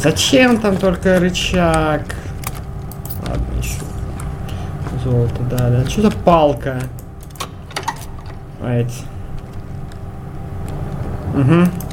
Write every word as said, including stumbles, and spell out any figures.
Зачем там только рычаг? Ладно, еще. Золото дали. А что за палка? А эти. Угу.